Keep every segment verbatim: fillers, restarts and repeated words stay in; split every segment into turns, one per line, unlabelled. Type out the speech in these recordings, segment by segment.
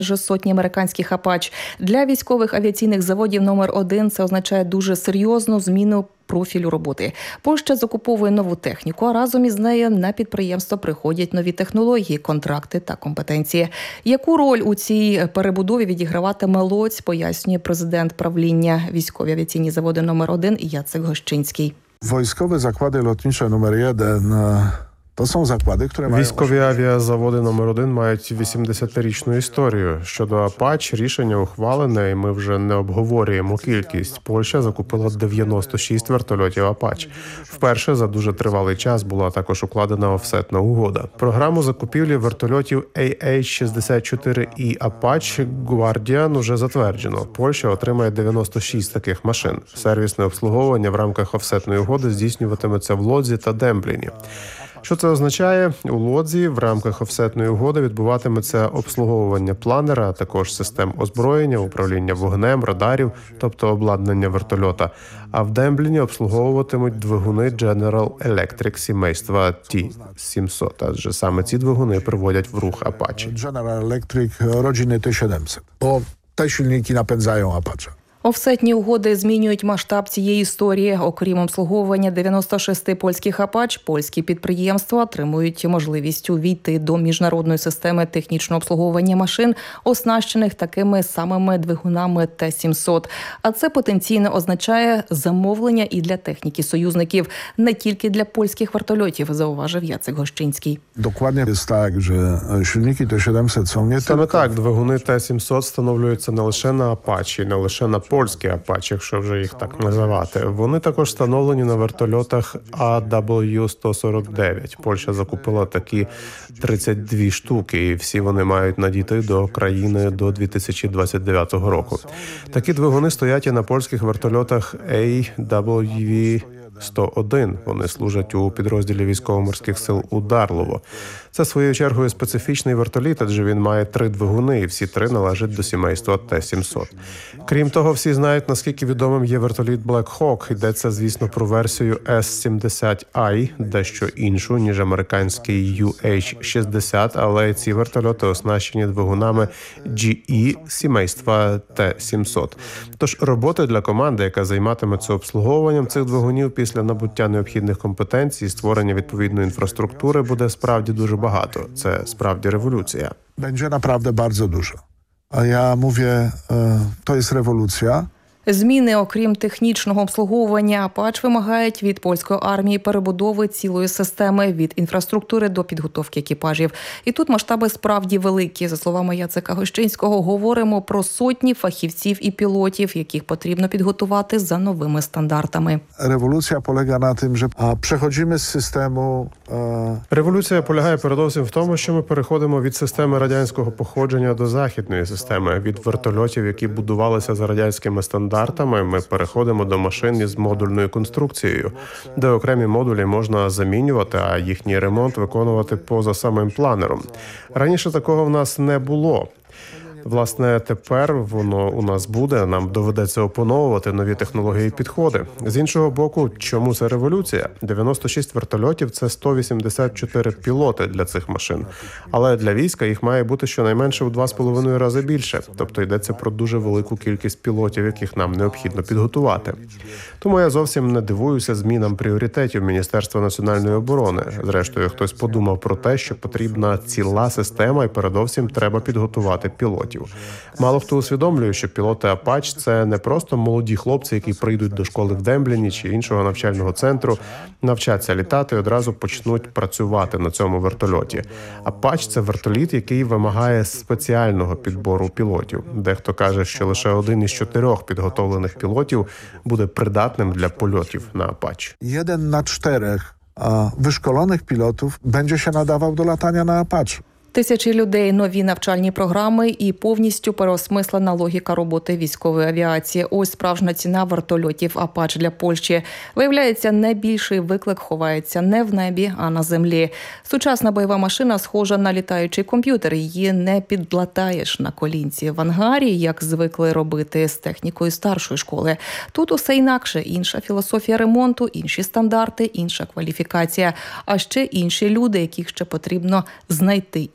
сотні американських «Апач». Для військових авіаційних заводів номер один це означає дуже серйозну зміну профілю роботи. Польща закуповує нову техніку, а разом із нею на підприємство приходять нові технології, контракти та компетенції. Яку роль у цій перебудові відіграватиме Лодзь, пояснює президент правління військові авіаційні заводи номер один Яцек Гощинський.
Військові заклади лотnicze номер один to są zakłady, które mają...
Військові авіазаводи номер один мають вісімдесятирічну історію. Щодо «Апач» рішення ухвалене, і ми вже не обговорюємо кількість. Польща закупила дев'яносто шість вертольотів «Апач». Вперше за дуже тривалий час була також укладена офсетна угода. Програму закупівлі вертольотів ей ейч шістдесят чотири і «Апач» Guardian уже затверджено. Польща отримає дев'яносто шість таких машин. Сервісне обслуговування в рамках офсетної угоди здійснюватиметься в Лодзі та Дембліні. Що це означає? У Лодзі в рамках офсетної угоди відбуватиметься обслуговування планера, а також систем озброєння, управління вогнем, радарів, тобто обладнання вертольота. А в Дембліні обслуговуватимуть двигуни General Electric сімейства Ті сімсот, адже саме ці двигуни приводять в рух «Апачі».
General Electric rodziny Ті сімсот, бо te silniki napędzają «Апача».
Офсетні угоди змінюють масштаб цієї історії. Окрім обслуговування дев'яноста шести польських «Апач», польські підприємства отримують можливість увійти до міжнародної системи технічного обслуговування машин, оснащених такими самими двигунами Ті сімсот. А це потенційно означає замовлення і для техніки союзників, не тільки для польських вертольотів, зауважив Яцек Гощинський.
Dokładnie jest tak, że silniki Ті сімсот są nie
Саме так, двигуни Ті сімсот встановлюються не лише на «Апачі», не лише на польські «Апач», якщо вже їх так називати. Вони також встановлені на вертольотах А Дабл Ю сто сорок дев'ять. Польща закупила такі тридцять дві штуки, і всі вони мають надійти до країни до дві тисячі двадцять дев'ятого року. Такі двигуни стоять і на польських вертольотах Ей Дабл Ві сто один. Вони служать у підрозділі військово-морських сил у Дарлово. Це своєю чергою специфічний вертоліт, адже він має три двигуни, і всі три належать до сімейства Ті сімсот. Крім того, всі знають, наскільки відомим є вертоліт Black Hawk. Йдеться, звісно, про версію Ес сімдесят Ай, дещо іншу, ніж американський Ю Ейч шістдесят, але ці вертольоти оснащені двигунами Джі І сімейства Ті сімсот. Тож роботи для команди, яка займатиметься обслуговуванням цих двигунів після набуття необхідних компетенцій, створення відповідної інфраструктури буде справді дуже багато. Це справді революція.
Będzie naprawdę bardzo dużo. A ja mówię, to jest rewolucja.
Зміни, окрім технічного обслуговування, «Апач» вимагають від польської армії перебудови цілої системи від інфраструктури до підготовки екіпажів. І тут масштаби справді великі. За словами Яцека Гощинського, говоримо про сотні фахівців і пілотів, яких потрібно підготувати за новими стандартами.
Rewolucja polega na tym, że przechodzimy z systemu...
Революція полягає передовсім в тому, що ми переходимо від системи радянського походження до західної системи. Від вертольотів, які будувалися за радянськими стандартами, ми переходимо до машин із модульною конструкцією, де окремі модулі можна замінювати, а їхній ремонт виконувати поза самим планером. Раніше такого в нас не було. Власне, тепер воно у нас буде, нам доведеться опановувати нові технології і підходи. З іншого боку, чому це революція? дев'яносто шість вертольотів – це сто вісімдесят чотири пілоти для цих машин. Але для війська їх має бути щонайменше в два з половиною рази більше. Тобто йдеться про дуже велику кількість пілотів, яких нам необхідно підготувати. Тому я зовсім не дивуюся змінам пріоритетів Міністерства національної оборони. Зрештою, хтось подумав про те, що потрібна ціла система і передовсім треба підготувати пілотів. Мало хто усвідомлює, що пілоти «Апач» – це не просто молоді хлопці, які прийдуть до школи в Дембліні чи іншого навчального центру, навчаться літати і одразу почнуть працювати на цьому вертольоті. «Апач» – це вертоліт, який вимагає спеціального підбору пілотів. Дехто каже, що лише один із чотирьох підготовлених пілотів буде придатним для польотів на «Апач».
Jeden na czterech wyszkolonych pilotów będzie się nadawał do latania na «Апач».
Тисячі людей, нові навчальні програми і повністю переосмислена логіка роботи військової авіації. Ось справжня ціна вертольотів «Апач» для Польщі. Виявляється, найбільший виклик ховається не в небі, а на землі. Сучасна бойова машина схожа на літаючий комп'ютер. Її не підлатаєш на колінці в ангарі, як звикли робити з технікою старшої школи. Тут усе інакше. Інша філософія ремонту, інші стандарти, інша кваліфікація. А ще інші люди, яких ще потрібно знайти і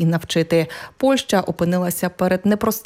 і навчити. Польща опинилася перед непростим